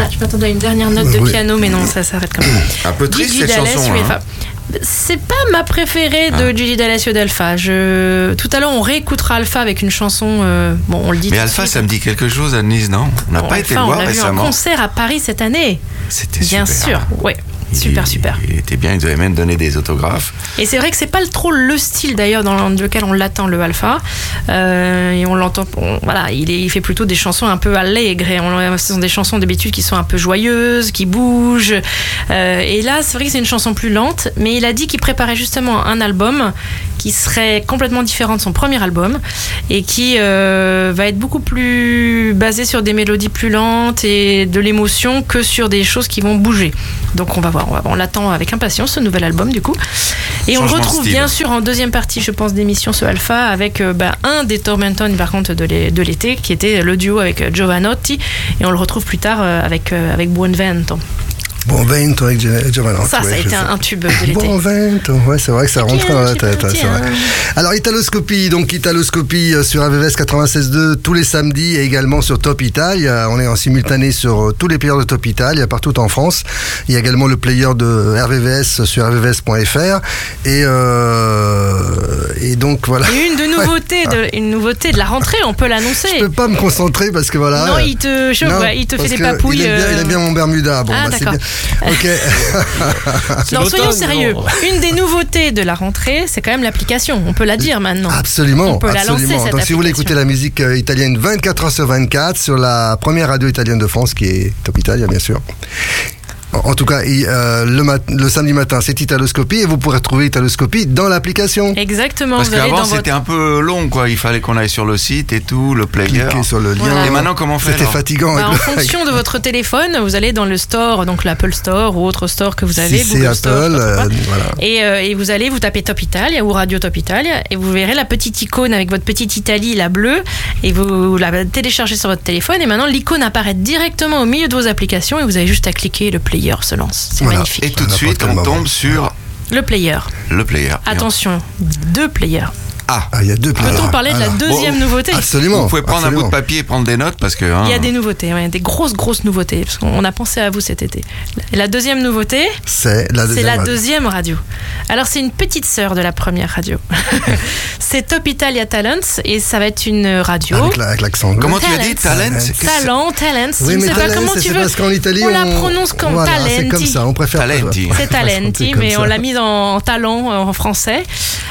Je m'attendais à une dernière note de piano, mais non, ça s'arrête comme ça. Un peu triste cette chanson. C'est pas ma préférée de Gigi D'Alessio d'Alpha. Tout à l'heure, on réécoutera Alpha avec une chanson. On le dit. Mais Alpha, ça me dit quelque chose, Annelise, non? On n'a pas été le voir récemment. On l'a vu en concert à Paris cette année. C'était bien super. Bien sûr, oui. Super. Il était bien, il devait même donner des autographes. Et c'est vrai que c'est pas trop le style d'ailleurs dans lequel on l'attend, le Alpha. Et on l'entend, voilà, il fait plutôt des chansons un peu allègres. Ce sont des chansons d'habitude qui sont un peu joyeuses, qui bougent. Et là, c'est vrai que c'est une chanson plus lente, mais il a dit qu'il préparait justement un album qui serait complètement différent de son premier album et qui va être beaucoup plus basé sur des mélodies plus lentes et de l'émotion que sur des choses qui vont bouger. Donc on va voir, on l'attend avec impatience, ce nouvel album du coup. Et on le retrouve bien sûr en deuxième partie, je pense, d'émission, ce Alpha, avec un des Tormenton par contre de l'été, qui était le duo avec Giovanotti, et on le retrouve plus tard avec Buonvento. Buonvento avec Giovanotti. Ça a été un tube de l'été. Buonvento, ouais, c'est vrai que ça rentre dans la tête. C'est vrai. Alors, Italoscopie sur RVVS 96.2 tous les samedis et également sur Top Italia. On est en simultané sur tous les players de Top Italia partout en France. Il y a également le player de RVVS sur rvvs.fr. Et donc, voilà. Et une nouveauté de la rentrée, on peut l'annoncer. Je peux pas me concentrer parce que voilà. Non, il te fait des papouilles. Il aime bien mon Bermuda. Bon, d'accord. C'est bien. Ok. Non, soyons sérieux. Une des nouveautés de la rentrée, c'est quand même l'application. On peut la dire maintenant. Absolument. On peut la lancer, cette Donc, si vous voulez écouter la musique italienne 24 heures sur 24 sur la première radio italienne de France, qui est Top Italia, bien sûr. En tout cas, le samedi matin, c'est Italoscopie et vous pourrez trouver Italoscopie dans l'application. Exactement. Parce qu'avant, c'était un peu long, quoi. Il fallait qu'on aille sur le site et tout, le player. Cliquer sur le lien. Voilà. Et maintenant, comment faire? C'était fatigant. En fonction de votre téléphone, vous allez dans le store, donc l'Apple Store ou autre store que vous avez. Si c'est Apple, voilà. Et vous tapez Top Italia ou Radio Top Italia et vous verrez la petite icône avec votre petite Italie, la bleue, et vous la téléchargez sur votre téléphone et maintenant l'icône apparaît directement au milieu de vos applications et vous avez juste à cliquer, le player se lance. C'est magnifique. Et tout de suite, on tombe sur le player. Attention, 2 players. Il y a 2 players. Peut-on parler de la deuxième nouveauté? Absolument. Vous pouvez prendre un bout de papier et prendre des notes parce que... Il y a des nouveautés, des grosses nouveautés. Parce qu'on a pensé à vous cet été. Et la deuxième nouveauté, c'est la deuxième radio. Alors c'est une petite sœur de la première radio. C'est Top Italia Talents et ça va être une radio. Avec l'accent anglais. Comment tu as dit? Talents? Talents. Oui, mais je sais pas comment tu veux. Parce qu'en Italie, on la prononce comme Talenti. C'est comme ça, on préfère. Talenti. C'est Talenti, mais on l'a mis en talent en français.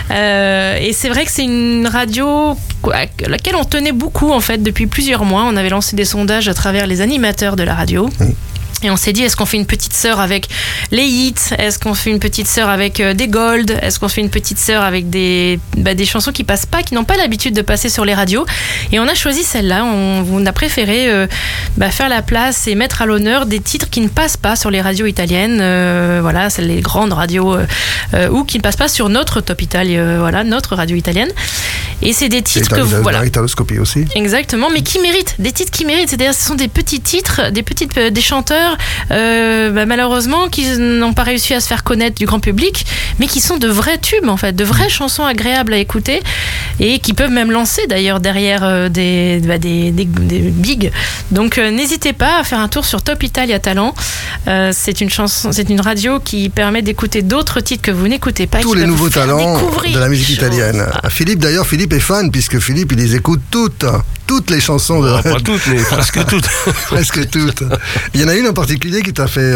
Et c'est vrai que c'est une radio à laquelle on tenait beaucoup en fait depuis plusieurs mois. On avait lancé des sondages à travers les animateurs de la radio. Et on s'est dit, est-ce qu'on fait une petite sœur avec les hits? Est-ce qu'on fait une petite sœur avec des gold? Est-ce qu'on fait une petite sœur avec des chansons qui passent pas, qui n'ont pas l'habitude de passer sur les radios? Et on a choisi celle-là. On a préféré faire la place et mettre à l'honneur des titres qui ne passent pas sur les radios italiennes. Voilà, c'est les grandes radios ou qui ne passent pas sur notre Top Italia, notre radio italienne. Et c'est des titres que voilà. Italoscopie aussi. Exactement, mais qui méritent, des titres qui méritent. C'est-à-dire, ce sont des petits titres, des chanteurs, malheureusement, qui n'ont pas réussi à se faire connaître du grand public, mais qui sont de vrais tubes en fait, de vraies chansons agréables à écouter et qui peuvent même lancer d'ailleurs derrière des bigs. Donc, n'hésitez pas à faire un tour sur Top Italia Talent. C'est une radio qui permet d'écouter d'autres titres que vous n'écoutez pas. Tous les nouveaux talents de la musique italienne. Philippe est fan puisque Philippe il les écoute toutes les chansons de... Pas toutes, mais presque toutes. Presque toutes. Il y en a une en particulier qui t'a fait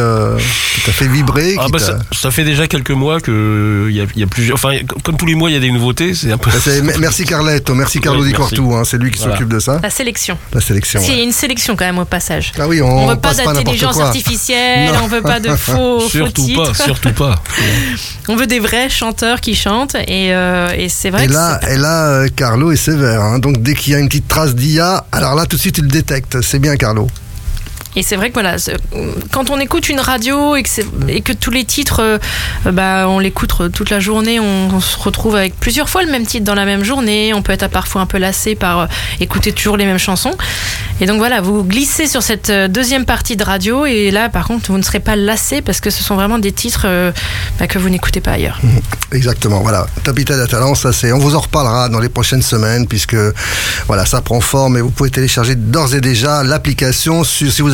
vibrer. Ça fait déjà quelques mois que il y a plusieurs. Enfin, comme tous les mois, il y a des nouveautés. C'est un peu. Merci Carletto, merci Carlo Di Cortu. C'est lui qui s'occupe de ça. La sélection. Il y a une sélection quand même au passage. Ah oui, on veut pas d'intelligence artificielle. On veut pas de faux titres. Surtout pas. On veut des vrais chanteurs qui chantent et c'est vrai. Et là, Carlo est sévère. Donc dès qu'il y a une petite trace d'IA, alors là tout de suite il le détecte. C'est bien Carlo. Et c'est vrai que voilà, quand on écoute une radio et que tous les titres, on l'écoute toute la journée, on se retrouve avec plusieurs fois le même titre dans la même journée. On peut être parfois un peu lassé par écouter toujours les mêmes chansons. Et donc voilà, vous glissez sur cette deuxième partie de radio et là, par contre, vous ne serez pas lassé parce que ce sont vraiment des titres que vous n'écoutez pas ailleurs. Exactement, voilà. Top Italia Talent, on vous en reparlera dans les prochaines semaines puisque voilà, ça prend forme et vous pouvez télécharger d'ores et déjà l'application si vous avez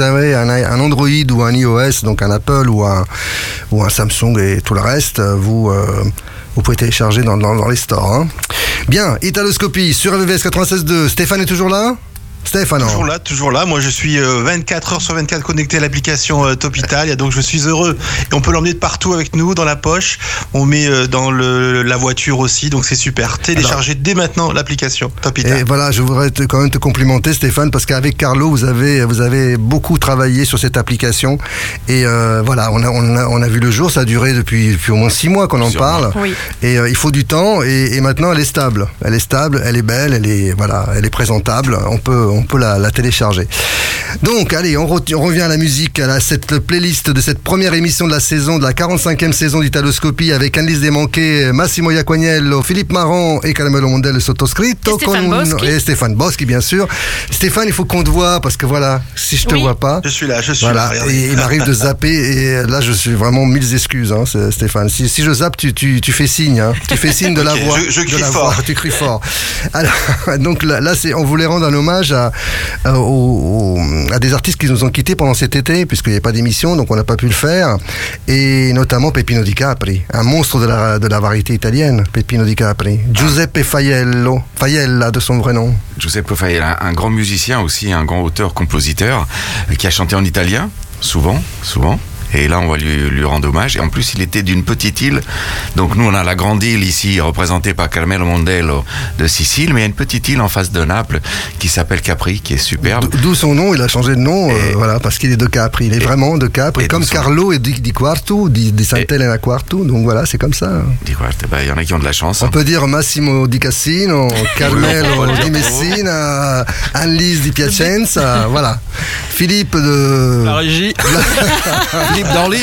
avez un Android ou un iOS, donc un Apple ou un Samsung et tout le reste, vous pouvez télécharger dans les stores. Hein. Bien, Italoscopie sur RVVS 96.2. Stéphane est toujours là ? Stéphane. Toujours là. Moi, je suis 24 heures sur 24 connecté à l'application Top Italia, donc je suis heureux. Et on peut l'emmener de partout avec nous, dans la poche. On met dans la voiture aussi, donc c'est super. Téléchargez dès maintenant l'application Top Italia. Et voilà, je voudrais quand même te complimenter, Stéphane, parce qu'avec Carlo, vous avez beaucoup travaillé sur cette application. Et voilà, on a vu le jour. Ça a duré depuis au moins 6 mois qu'on en parle. Oui. Et il faut du temps. Et maintenant, elle est stable. Elle est belle. Elle est présentable. On peut la télécharger. Donc, allez, on revient à la musique, à cette playlist de cette première émission de la saison, de la 45e saison d'Italoscopie, avec Annelise Desmanquet, Massimo Iaquagnello, Philippe Marron et Carmelo Mondel, le sottoscritto. Et Stéphane Boschi, bien sûr. Stéphane, il faut qu'on te voie, parce que voilà, si je te vois pas. Je suis là. Voilà, et il m'arrive de zapper, et là, je suis vraiment mille excuses, hein, Stéphane. Si je zappe, tu fais signe, hein. Tu fais signe de la voix. Je crie fort. Tu cries fort. Alors, donc là, on voulait rendre un hommage à des artistes qui nous ont quittés pendant cet été, puisqu'il n'y avait pas d'émission, donc on n'a pas pu le faire, et notamment Peppino Di Capri, un monstre de la variété italienne, Peppino Di Capri. Giuseppe Faiella de son vrai nom. Giuseppe Faiella, un grand musicien aussi, un grand auteur-compositeur, qui a chanté en italien, souvent. Et là, on va lui rendre hommage. Et en plus, il était d'une petite île. Donc nous, on a la grande île ici, représentée par Carmelo Mondello de Sicile. Mais il y a une petite île en face de Naples qui s'appelle Capri, qui est superbe. D'où son nom, il a changé de nom, voilà, parce qu'il est de Capri. Il est vraiment de Capri. Comme Carlo et di Quartu, di Sant'Elena Quartu. Donc voilà, c'est comme ça. Di Quartu, il y en a qui ont de la chance. On peut dire Massimo di Cassino, Carmelo di Messina, Annelise di Piacenza, voilà. Philippe de... La régie. D'Orly.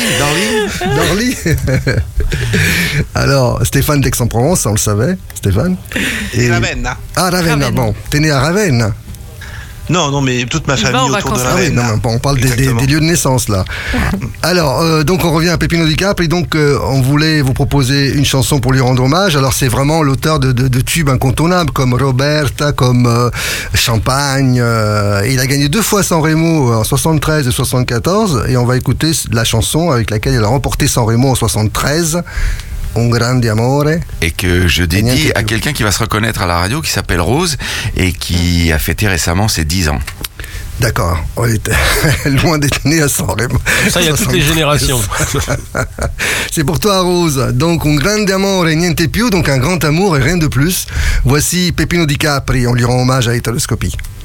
Alors, Stéphane d'Aix-en-Provence, on le savait, Stéphane. Et Ravenna. Ah, Ravenna, bon. T'es né à Ravenna. Non, mais toute ma famille autour de Ravenna. Ah oui, non, on parle des lieux de naissance, là. Alors, donc on revient à Peppino Di Capri, et donc on voulait vous proposer une chanson pour lui rendre hommage. Alors c'est vraiment l'auteur de tubes incontournables, comme Roberta, comme Champagne. Et il a gagné 2 fois Sanremo en 73 et 74, et on va écouter la chanson avec laquelle il a remporté Sanremo en 73. Un grande amore. Et que je dédie à quelqu'un qui va se reconnaître à la radio, qui s'appelle Rose, et qui a fêté récemment ses 10 ans. D'accord, on était loin d'être né à Sanremo. Ça, il y a toutes les générations. C'est pour toi, Rose. Donc, un grande amore e niente più, donc un grand amour et rien de plus. Voici Peppino Di Capri, on lui rend hommage à Italoscopie.